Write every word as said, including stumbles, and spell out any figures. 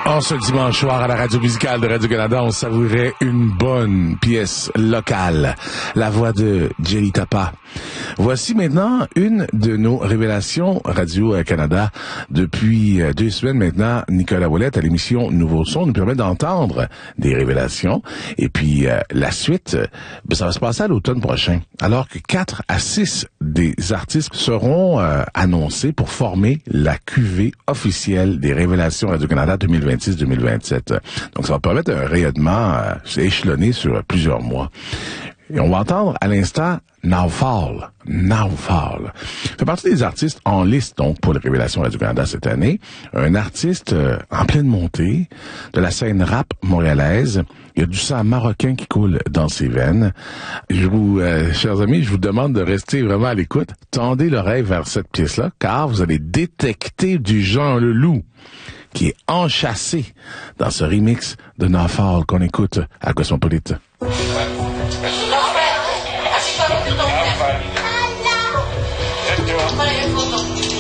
En ce dimanche soir à la radio musicale de Radio-Canada, on savourait une bonne pièce locale, la voix de Jelly Tapa. Voici maintenant une de nos révélations Radio-Canada. Depuis deux semaines maintenant, Nicolas Ouellette à l'émission Nouveau Son nous permet d'entendre des révélations. Et puis euh, la suite, ben, ça va se passer à l'automne prochain. Alors que quatre à six des artistes seront euh, annoncés pour former la cuvée officielle des révélations Radio-Canada deux mille vingt-six deux mille vingt-sept. Donc ça va permettre un rayonnement euh, échelonné sur plusieurs mois. Et on va entendre à l'instant Now Fall. Now Fall. Fait partie des artistes en liste, donc, pour les révélations Radio-Canada cette année. Un artiste euh, en pleine montée de la scène rap montréalaise. Il y a du sang marocain qui coule dans ses veines. Je vous, euh, chers amis, je vous demande de rester vraiment à l'écoute. Tendez l'oreille vers cette pièce-là, car vous allez détecter du Jean Leloup qui est enchâssé dans ce remix de Now Fall qu'on écoute à Cosmopolite. Now